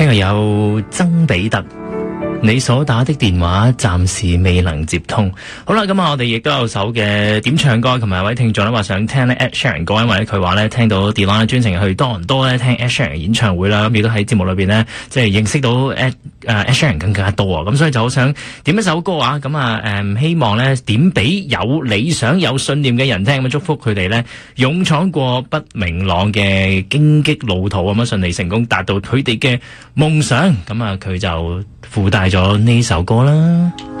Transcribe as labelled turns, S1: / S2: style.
S1: 聽日有曾比特。你所打的電話暫時未能接通。好啦，咁我哋亦都有首嘅點唱歌，同埋有位聽眾咧話想聽咧 Ed Sheeran 歌，因為佢話咧聽到 Dewan 專程去多倫多咧聽 Ed Sheeran 演唱會啦，咁亦都喺節目裏邊咧即係認識到Ed Sheeran 更加多啊，咁所以就好想點一首歌啊，咁希望咧點俾有理想有信念嘅人聽，咁祝福佢哋咧勇闖過不明朗嘅荊棘路途，咁樣順利成功達到佢哋嘅夢想。咁佢就附帶咗呢首歌啦。